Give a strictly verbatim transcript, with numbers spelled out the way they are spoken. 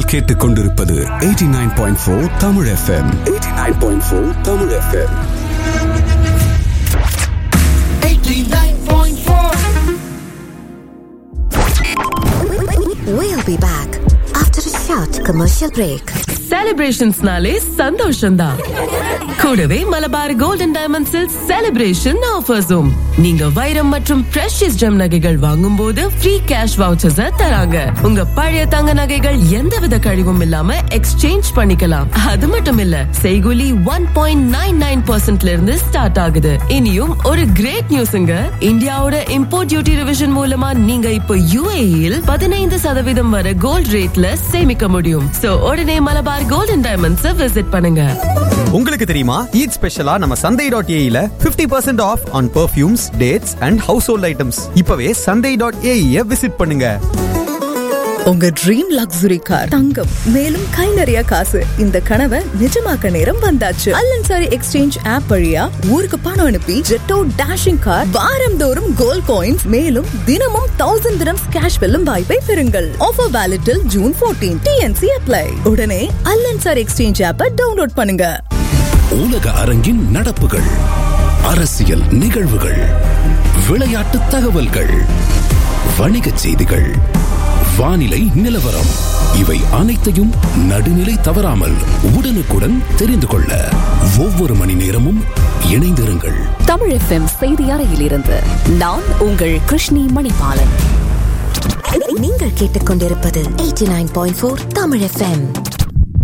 கேட்டுக்கொண்டிருப்பது eighty-nine point four Tamil F M. eighty-nine point four Tamil F M. eighty-nine point four. We'll be back after a short commercial break. செலிப்ரேஷன்ஸ்னாலே சந்தோஷம்தான். கூடவே Malabar golden டைமண்ட்ஸில் celebration ஆஃபர்ஸும். நீங்க வைரம் மற்றும் precious GeM நகைகள் வாங்கும் போது ஃப்ரீ கேஷ் வவுச்சர்ஸ் தராங்க. உங்க பழைய தங்க நகைகள் எந்தவித கழிவும் இல்லாம எக்ஸ்சேஞ்ச் பண்ணிக்கலாம். அது மட்டும் இல்ல, செய்கூலி one point nine nine percentல இருந்து ஸ்டார்ட் ஆகுது. இனியும் ஒரு கிரேட் நியூஸ்ங்க. இந்தியாவோட இம்போர்ட் டியூட்டி ரிவிஷன் மூலமா நீங்க இப்போ யுஏஇல் பதினைந்து சதவீதம் வரை கோல்ட் ரேட்ல சேமிக்க முடியும். சோ உடனே மலபார் கோல்டன் டைமண்ட்ஸ் விசிட் பண்ணுங்க. உங்களுக்கு தெரியுமா, ஈத் ஸ்பெஷலா நம்ம சந்தை dot ஏஇல fifty percent of on perfumes, dates and house hold items. இப்பவே சந்தை டாட் ஏஇ விசிட் பண்ணுங்க. உங்க ட்ரீம் லக்ஸுரி கார் தங்கம், மேலும் கை நிறைய காசு. இந்த கனவை நிஜமாக்க நேரம் வந்தாச்சு. அல்லன்சாரி எக்ஸ்சேஞ்ச் ஆப் வழியா ஊருக்கு பணம் அனுப்பி ஜெட்டோ டேஷிங் கார் வாரந்தோறும் கோல்ட் காயின்ஸ், மேலும் தினமும் தௌசண்ட் திரம்ஸ் கேஷ் வெல்லும் வாய்ப்பை பெறுங்கள். ஆஃபர் வேலிட் டில் June fourteenth. T N C apply. உடனே அல்லன்சாரி எக்ஸ்சேஞ்ச் ஆப்பை டவுன்லோட் பண்ணுங்க. உலக அரங்கின் நடப்புகள், அரசியல் நிகழ்வுகள், விளையாட்டு தகவல்கள், வணிகச் செய்திகள், வானிலை நிலவரம், இவை அனைத்தையும் நடுநிலை தவறாமல் உடனுக்குடன் தெரிந்து கொள்ள ஒவ்வொரு மணி நேரமும் இணைந்திருங்கள். தமிழ் எஃப் எம் செய்தி அறையிலிருந்து நான் உங்கள் கிருஷ்ணி மணிபாலன். நீங்கள் கேட்டுக்கொண்டிருப்பது eighty-nine point four Tamil F M.